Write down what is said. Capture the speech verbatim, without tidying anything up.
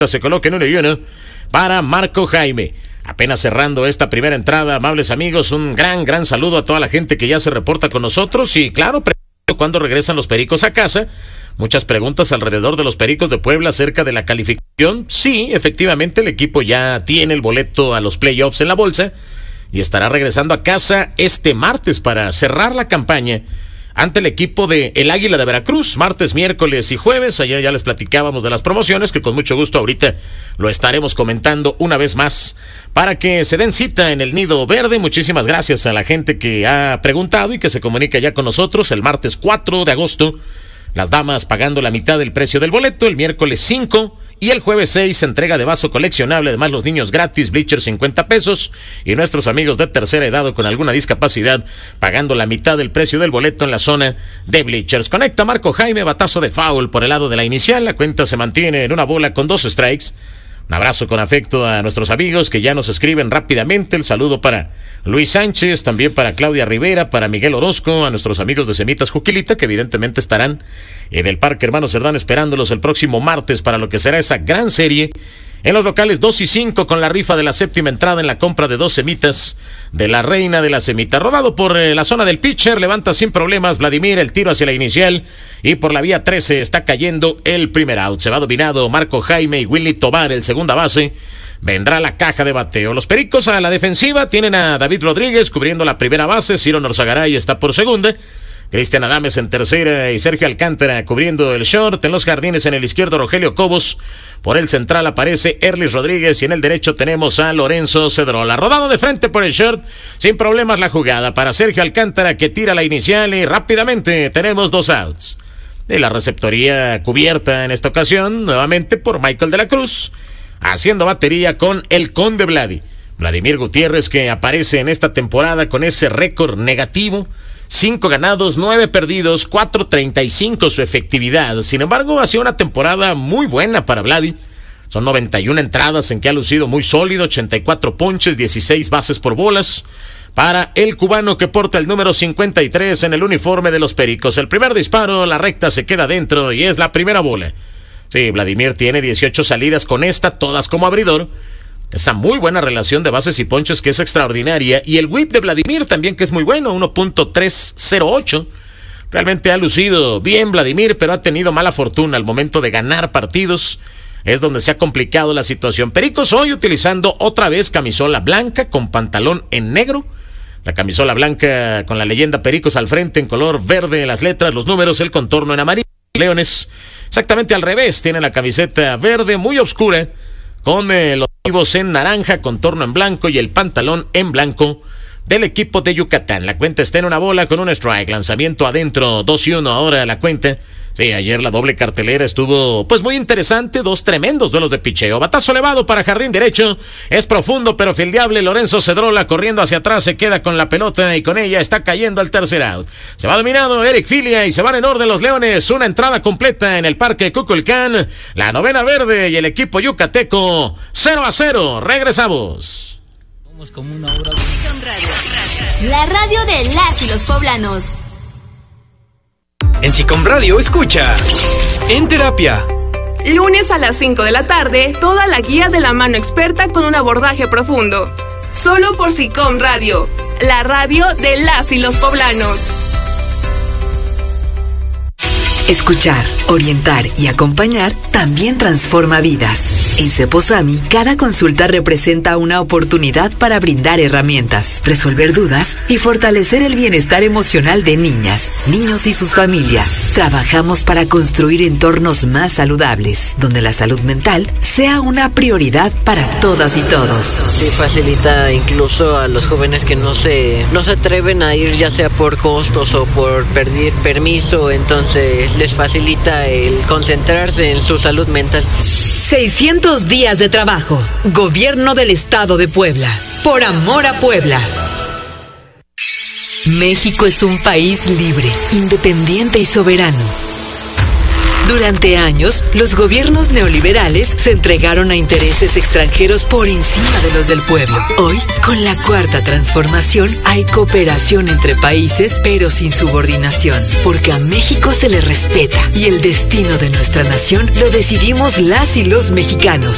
se coloca en uno y uno para Marco Jaime. Apenas cerrando esta primera entrada, amables amigos, un gran, gran saludo a toda la gente que ya se reporta con nosotros. Y claro, ¿cuándo regresan los Pericos a casa? Muchas preguntas alrededor de los Pericos de Puebla acerca de la calificación. Sí, efectivamente, el equipo ya tiene el boleto a los playoffs en la bolsa y estará regresando a casa este martes para cerrar la campaña ante el equipo de el Águila de Veracruz, martes, miércoles y jueves. Ayer ya les platicábamos de las promociones, que con mucho gusto ahorita lo estaremos comentando una vez más para que se den cita en el Nido Verde. Muchísimas gracias a la gente que ha preguntado y que se comunica ya con nosotros. El martes cuatro de agosto, las damas pagando la mitad del precio del boleto, el miércoles cinco y el jueves seis, entrega de vaso coleccionable, además los niños gratis, bleachers cincuenta pesos, y nuestros amigos de tercera edad o con alguna discapacidad pagando la mitad del precio del boleto en la zona de bleachers. Conecta Marco Jaime, batazo de foul por el lado de la inicial, la cuenta se mantiene en una bola con dos strikes. Un abrazo con afecto a nuestros amigos que ya nos escriben rápidamente. El saludo para Luis Sánchez, también para Claudia Rivera, para Miguel Orozco, a nuestros amigos de Semitas Juquilita, que evidentemente estarán en el Parque Hermano Cerdán esperándolos el próximo martes para lo que será esa gran serie en los locales dos y cinco, con la rifa de la séptima entrada en la compra de dos semitas de la Reina de la Semita. Rodado por eh, la zona del pitcher, levanta sin problemas Vladimir, el tiro hacia la inicial, y por la vía trece está cayendo el primer out. Se va dominado Marco Jaime y Willy Tobar, el segunda base. Vendrá la caja de bateo. Los Pericos a la defensiva tienen a David Rodríguez cubriendo la primera base, Ciro Norzagaray está por segunda, Cristian Adames en tercera y Sergio Alcántara cubriendo el short. En los jardines, en el izquierdo, Rogelio Cobos. Por el central aparece Erlis Rodríguez y en el derecho tenemos a Lorenzo Cedrola. Rodado de frente por el short, sin problemas la jugada para Sergio Alcántara, que tira la inicial y rápidamente tenemos dos outs. De la receptoría cubierta en esta ocasión nuevamente por Michael de la Cruz, haciendo batería con el Conde Vladi. Vladimir Gutiérrez, que aparece en esta temporada con ese récord negativo. Cinco ganados, nueve perdidos, cuatro treinta y cinco su efectividad. Sin embargo, ha sido una temporada muy buena para Vladi. Son noventa y una entradas en que ha lucido muy sólido, ochenta y cuatro ponches, dieciséis bases por bolas. Para el cubano que porta el número cincuenta y tres en el uniforme de los Pericos. El primer disparo, la recta se queda dentro y es la primera bola. Sí, Vladimir tiene dieciocho salidas con esta, todas como abridor. Esa muy buena relación de bases y ponches que es extraordinaria. Y el whip de Vladimir también, que es muy bueno, uno punto tres cero ocho. Realmente ha lucido bien Vladimir, pero ha tenido mala fortuna al momento de ganar partidos. Es donde se ha complicado la situación. Pericos hoy utilizando otra vez camisola blanca con pantalón en negro. La camisola blanca con la leyenda Pericos al frente en color verde, las letras, los números, el contorno en amarillo. Leones exactamente al revés, tienen la camiseta verde muy oscura con eh, los motivos en naranja, contorno en blanco y el pantalón en blanco del equipo de Yucatán. La cuenta está en una bola con un strike, lanzamiento adentro, dos y uno ahora la cuenta. Sí, ayer la doble cartelera estuvo pues muy interesante, dos tremendos duelos de picheo. Batazo elevado para jardín derecho, es profundo pero fildeable. Lorenzo Cedrola corriendo hacia atrás, se queda con la pelota y con ella está cayendo al tercer out. Se va dominado Eric Filia y se van en orden los Leones. Una entrada completa en el Parque Cuculcán, la novena verde y el equipo yucateco cero a cero. Regresamos. Como una hora. La radio de las y los poblanos. En Sicom Radio escucha En Terapia. Lunes a las cinco de la tarde, toda la guía de la mano experta con un abordaje profundo. Solo por Sicom Radio, la radio de las y los poblanos. Escuchar, orientar y acompañar también transforma vidas. En Ceposami, cada consulta representa una oportunidad para brindar herramientas, resolver dudas y fortalecer el bienestar emocional de niñas, niños y sus familias. Trabajamos para construir entornos más saludables, donde la salud mental sea una prioridad para todas y todos. Sí, facilita incluso a los jóvenes que no se, no se atreven a ir, ya sea por costos o por pedir permiso, entonces les facilita el concentrarse en su salud mental. seiscientos días de trabajo. Gobierno del Estado de Puebla. Por amor a Puebla. México es un país libre, independiente y soberano. Durante años, los gobiernos neoliberales se entregaron a intereses extranjeros por encima de los del pueblo. Hoy, con la cuarta transformación, hay cooperación entre países, pero sin subordinación, porque a México se le respeta y el destino de nuestra nación lo decidimos las y los mexicanos.